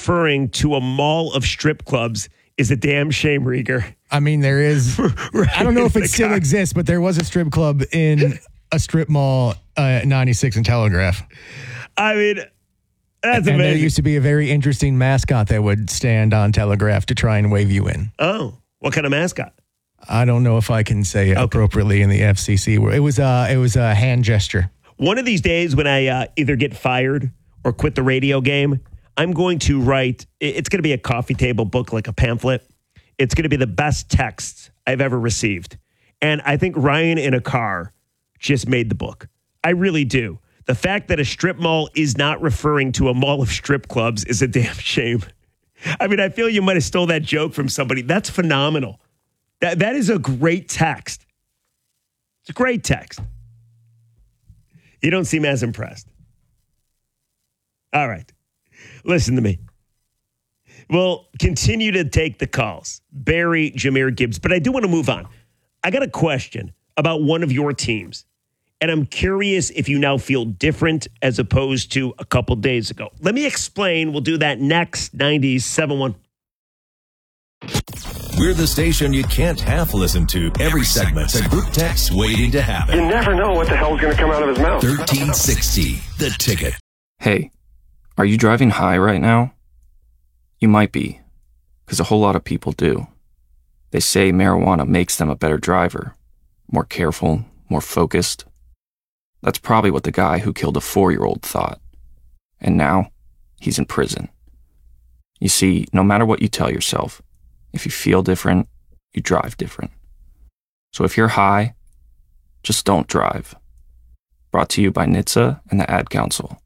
referring to a mall of strip clubs is a damn shame, Rieger. I mean, there is. Right I don't know if in it the still car. exists, but there was a strip club in a strip mall at 96 and Telegraph. I mean, that's And there amazing. used to be a very interesting mascot that would stand on Telegraph to try and wave you in. Oh, what kind of mascot? I don't know if I can say it appropriately in the FCC. It was a hand gesture. One of these days when I either get fired or quit the radio game, I'm going to write, it's going to be a coffee table book, like a pamphlet. It's going to be the best texts I've ever received. And I think Ryan in a car just made the book. I really do. The fact that a strip mall is not referring to a mall of strip clubs is a damn shame. I mean, I feel you might have stole that joke from somebody. That's phenomenal. That is a great text. It's a great text. You don't seem as impressed. All right. Listen to me. We'll continue to take the calls. Barry, Jahmyr Gibbs. But I do want to move on. I got a question about one of your teams. And I'm curious if you now feel different as opposed to a couple days ago. Let me explain. We'll do that next. 97.1. We're the station you can't half listen to. Every segment's a group text waiting to happen. You never know what the hell's going to come out of his mouth. 1360, The Ticket. Hey, are you driving high right now? You might be, because a whole lot of people do. They say marijuana makes them a better driver, more careful, more focused. That's probably what the guy who killed a 4-year-old thought. And now, he's in prison. You see, no matter what you tell yourself, if you feel different, you drive different. So if you're high, just don't drive. Brought to you by NHTSA and the Ad Council.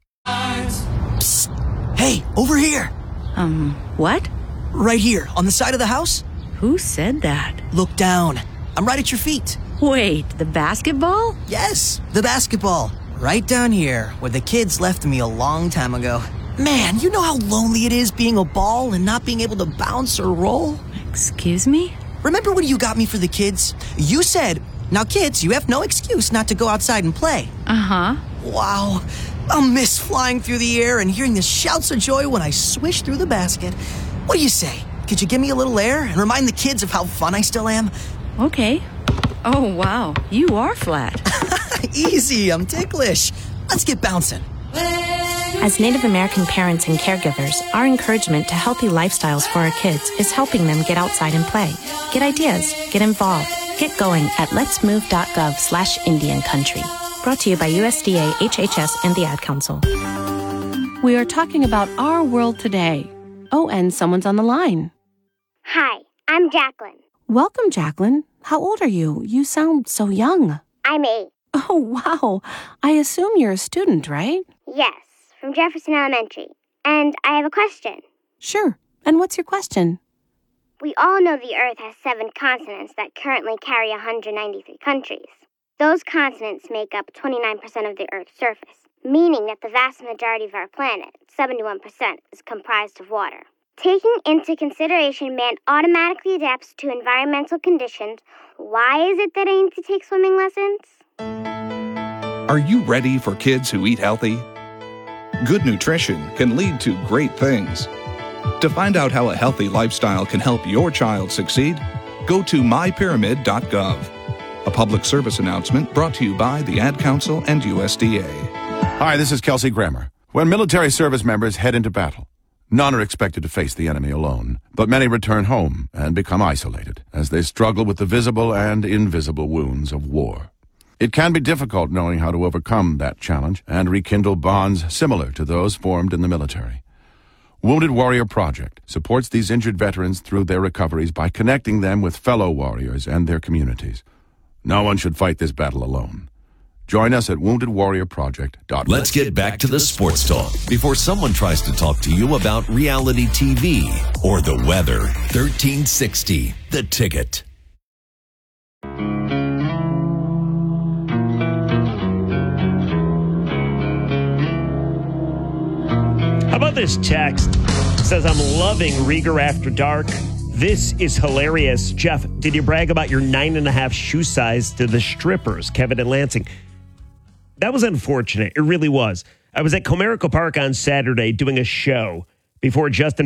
Psst. Hey, over here. What? Right here, on the side of the house. Who said that? Look down. I'm right at your feet. Wait, the basketball? Yes, the basketball. Right down here, where the kids left me a long time ago. Man, you know how lonely it is being a ball and not being able to bounce or roll? Excuse me? Remember when you got me for the kids? You said, now kids, you have no excuse not to go outside and play. Uh-huh. Wow. I'll miss flying through the air and hearing the shouts of joy when I swish through the basket. What do you say? Could you give me a little air and remind the kids of how fun I still am? Okay. Oh, wow. You are flat. Easy, I'm ticklish. Let's get bouncing. As Native American parents and caregivers, our encouragement to healthy lifestyles for our kids is helping them get outside and play. Get ideas, get involved, get going at letsmove.gov/Indian Country. Brought to you by USDA, HHS, and the Ad Council. We are talking about our world today. Oh, and someone's on the line. Hi, I'm Jacqueline. Welcome, Jacqueline. How old are you? You sound so young. I'm 8. Oh, wow. I assume you're a student, right? Yes, from Jefferson Elementary. And I have a question. Sure. And what's your question? We all know the Earth has 7 continents that currently carry 193 countries. Those continents make up 29% of the Earth's surface, meaning that the vast majority of our planet, 71%, is comprised of water. Taking into consideration man automatically adapts to environmental conditions, why is it that I need to take swimming lessons? Are you ready for kids who eat healthy? Good nutrition can lead to great things. To find out how a healthy lifestyle can help your child succeed, go to mypyramid.gov. A public service announcement brought to you by the Ad Council and USDA. Hi, this is Kelsey Grammer. When military service members head into battle, none are expected to face the enemy alone, but many return home and become isolated as they struggle with the visible and invisible wounds of war. It can be difficult knowing how to overcome that challenge and rekindle bonds similar to those formed in the military. Wounded Warrior Project supports these injured veterans through their recoveries by connecting them with fellow warriors and their communities. No one should fight this battle alone. Join us at woundedwarriorproject.org. Let's get back to the sports talk before someone tries to talk to you about reality TV or the weather. 1360, The Ticket. How about this text? It says, I'm loving Rieger After Dark. This is hilarious. Jeff, did you brag about your 9.5 shoe size to the strippers? Kevin and Lansing. That was unfortunate. It really was. I was at Comerica Park on Saturday doing a show before Justin